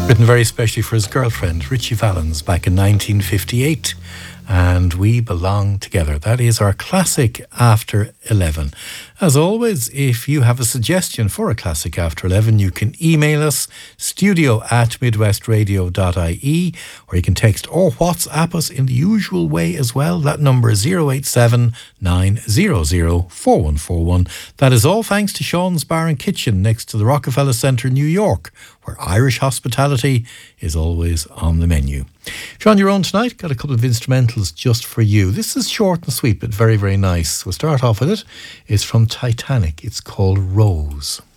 Written very specially for his girlfriend, Richie Valens, back in 1958. And We Belong Together. That is our classic After 11. As always, if you have a suggestion for a classic After 11, you can email us, studio@midwestradio.ie, or you can text or WhatsApp us in the usual way as well. That number is 087 900 4141. That is all thanks to Sean's Bar and Kitchen next to the Rockefeller Centre, New York, where Irish hospitality is always on the menu. Sean, you're on tonight. Got a couple of instrumentals just for you. This is short and sweet, but very, very nice. We'll start off with it. It's from Titanic. It's called Rose.